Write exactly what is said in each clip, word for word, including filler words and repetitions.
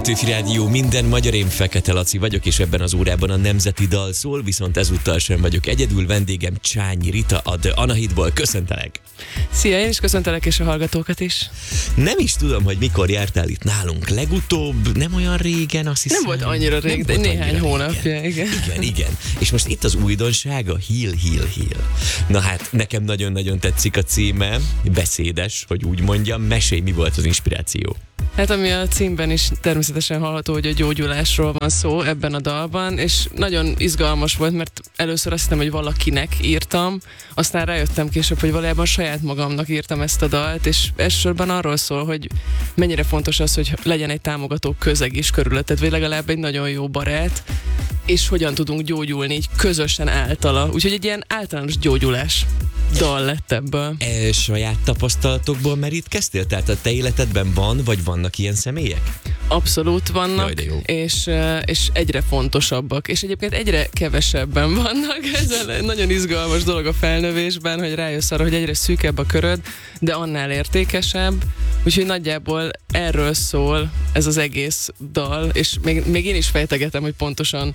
Petőfi Rádió, minden magyar, én Fekete Laci vagyok, és ebben az órában a nemzeti dal szól, viszont ezúttal sem vagyok egyedül, vendégem Csányi Rita, a The Anahitból. Köszöntelek! Szia, én is köszöntelek, és a hallgatókat is. Nem is tudom, hogy mikor jártál itt nálunk legutóbb, nem olyan régen, azt hiszem. Nem volt annyira rég, de néhány hónapja, igen. Igen, igen. És most itt az újdonsága, Heal, Heal, Heal. Na hát, nekem nagyon-nagyon tetszik a címe, beszédes, hogy úgy mondjam. Mesélj, mi volt az inspiráció? Hát ami a címben is természetesen hallható, hogy a gyógyulásról van szó ebben a dalban, és nagyon izgalmas volt, mert először azt hittem, hogy valakinek írtam, aztán rájöttem később, hogy valójában saját magamnak írtam ezt a dalt, és elsősorban arról szól, hogy mennyire fontos az, hogy legyen egy támogató közeg is körülötted, vagy legalább egy nagyon jó barát, és hogyan tudunk gyógyulni így közösen általa. Úgyhogy egy ilyen általános gyógyulás dal lett ebből. E, saját tapasztalatokból merítkeztél? Tehát a te életedben van, vagy vannak ilyen személyek? Abszolút vannak, Jaj, és, és egyre fontosabbak, és egyébként egyre kevesebben vannak. Ez egy nagyon izgalmas dolog a felnövésben, hogy rájössz arra, hogy egyre szűkebb a köröd, de annál értékesebb. Úgyhogy nagyjából erről szól ez az egész dal, és még, még én is fejtegetem, hogy pontosan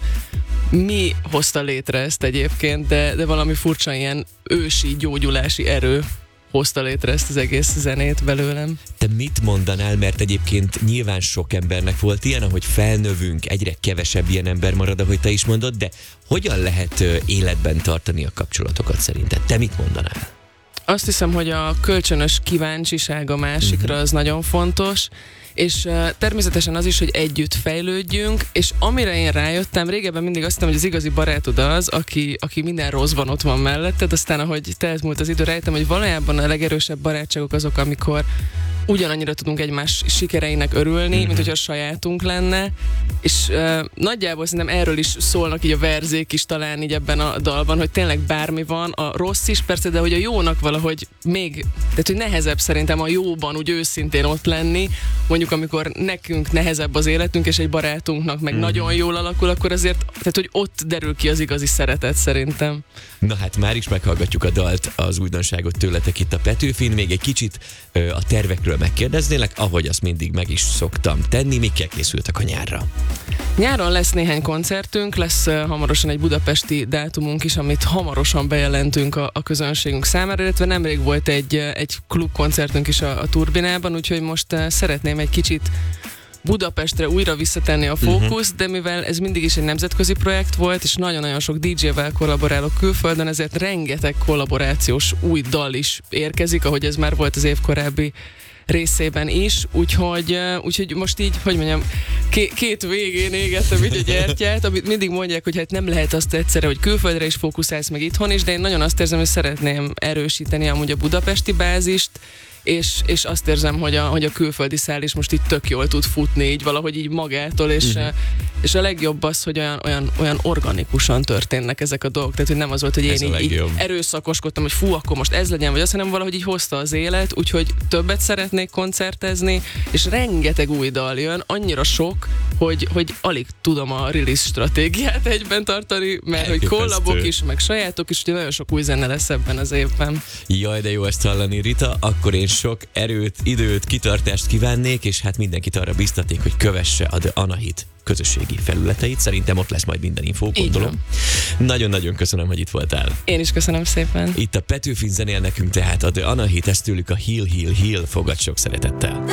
mi hozta létre ezt egyébként, de, de valami furcsa ilyen ősi gyógyulási erő hozta létre ezt az egész zenét belőlem. Te mit mondanál, mert egyébként nyilván sok embernek volt ilyen, ahogy felnövünk, egyre kevesebb ilyen ember marad, ahogy te is mondod, de hogyan lehet életben tartani a kapcsolatokat szerinted? Te mit mondanál? Azt hiszem, hogy a kölcsönös kíváncsiság a másikra uh-huh. az nagyon fontos, és uh, természetesen az is, hogy együtt fejlődjünk, és amire én rájöttem, régebben mindig azt hittem, hogy az igazi barátod az, aki, aki minden rosszban ott van melletted, aztán ahogy telt múlt az idő, rájöttem, hogy valójában a legerősebb barátságok azok, amikor ugyanannyira tudunk egymás sikereinek örülni, mm-hmm. mint hogyha a sajátunk lenne, és uh, nagyjából szerintem erről is szólnak így a verzék is talán így ebben a dalban, hogy tényleg bármi van, a rossz is persze, de hogy a jónak valahogy még, tehát hogy nehezebb szerintem a jóban úgy őszintén ott lenni, mondjuk amikor nekünk nehezebb az életünk, és egy barátunknak meg mm-hmm. nagyon jól alakul, akkor azért, tehát hogy ott derül ki az igazi szeretet szerintem. Na hát már is meghallgatjuk a dalt, az újdonságot tőletek itt a Petőfin, még egy kicsit ö, a tervekről megkérdeznélek, ahogy azt mindig meg is szoktam tenni, mikkel készültek a nyárra? Nyáron lesz néhány koncertünk, lesz uh, hamarosan egy budapesti dátumunk is, amit hamarosan bejelentünk a, a közönségünk számára, illetve nemrég volt egy, egy klubkoncertünk is a, a Turbinában, úgyhogy most uh, szeretném egy kicsit Budapestre újra visszatenni a fókusz, uh-huh. de mivel ez mindig is egy nemzetközi projekt volt, és nagyon-nagyon sok dé dzsével kollaborálok külföldön, ezért rengeteg kollaborációs új dal is érkezik, ahogy ez már volt az év korábbi részében is, úgyhogy, úgyhogy most így, hogy mondjam, ké- két végén égettem így a gyertyát, amit mindig mondják, hogy hát nem lehet azt egyszerre, hogy külföldre is fókuszálsz, meg itthon is, de én nagyon azt érzem, hogy szeretném erősíteni amúgy a budapesti bázist, és, és azt érzem, hogy a, hogy a külföldi szál is most így tök jól tud futni, így valahogy így magától, és, uh-huh. és a legjobb az, hogy olyan, olyan, olyan organikusan történnek ezek a dolgok, tehát hogy nem az volt, hogy én így, így erőszakoskodtam, hogy fú, akkor most ez legyen, vagy azt, hanem valahogy így hozta az élet, úgyhogy többet szeretnék koncertezni, és rengeteg új dal jön, annyira sok, hogy, hogy alig tudom a release stratégiát egyben tartani, mert hogy kollabok is, meg sajátok is, úgyhogy nagyon sok új zene lesz ebben az évben. Jaj, de jó ezt hallani, Rita, akkor én sok erőt, időt, kitartást kívánnék, és hát mindenkit arra biztaték, hogy kövesse a The Anahit közösségi felületeit. Szerintem ott lesz majd minden infó, gondolom. Nagyon-nagyon köszönöm, hogy itt voltál. Én is köszönöm szépen. Itt a Petőfin zenél nekünk tehát a The Anahit, ezt tőlük a Heal, Heal, Heal, fogad sok szeretettel.